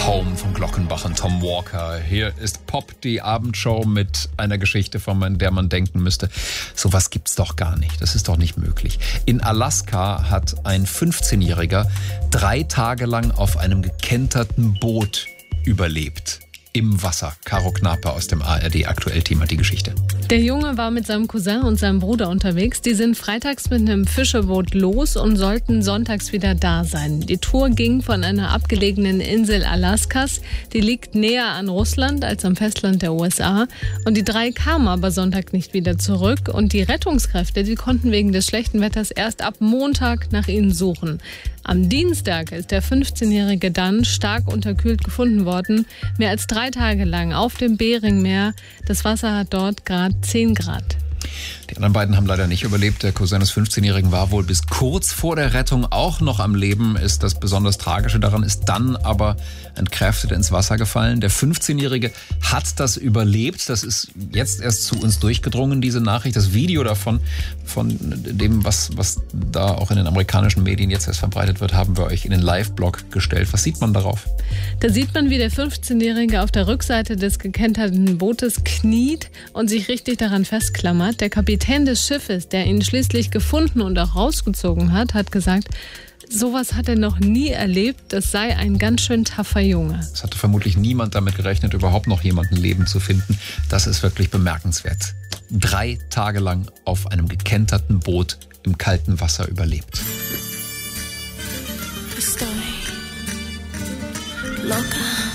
Home von Glockenbach und Tom Walker. Hier ist Pop, die Abendshow mit einer Geschichte, von der man denken müsste, sowas gibt's doch gar nicht. Das ist doch nicht möglich. In Alaska hat ein 15-Jähriger 3 Tage lang auf einem gekenterten Boot überlebt. Im Wasser. Caro Knape aus dem ARD-Aktuell-Team hat die Geschichte. Der Junge war mit seinem Cousin und seinem Bruder unterwegs. Die sind freitags mit einem Fischerboot los und sollten sonntags wieder da sein. Die Tour ging von einer abgelegenen Insel Alaskas. Die liegt näher an Russland als am Festland der USA. Und die 3 kamen aber Sonntag nicht wieder zurück. Und die Rettungskräfte, die konnten wegen des schlechten Wetters erst ab Montag nach ihnen suchen. Am Dienstag ist der 15-Jährige dann stark unterkühlt gefunden worden. Mehr als 3 Tage lang auf dem Beringmeer. Das Wasser hat dort gerade 10 Grad. Die anderen beiden haben leider nicht überlebt. Der Cousin des 15-Jährigen war wohl bis kurz vor der Rettung auch noch am Leben. Ist das besonders Tragische daran, ist dann aber entkräftet ins Wasser gefallen. Der 15-Jährige hat das überlebt. Das ist jetzt erst zu uns durchgedrungen, diese Nachricht. Das Video davon, von dem, was da auch in den amerikanischen Medien jetzt erst verbreitet wird, haben wir euch in den Live-Blog gestellt. Was sieht man darauf? Da sieht man, wie der 15-Jährige auf der Rückseite des gekenterten Bootes kniet und sich richtig daran festklammert. Der Kapitän des Schiffes, der ihn schließlich gefunden und auch rausgezogen hat, hat gesagt, sowas hat er noch nie erlebt, das sei ein ganz schön tougher Junge. Es hatte vermutlich niemand damit gerechnet, überhaupt noch jemanden lebend zu finden. Das ist wirklich bemerkenswert. 3 Tage lang auf einem gekenterten Boot im kalten Wasser überlebt. Estoy loca.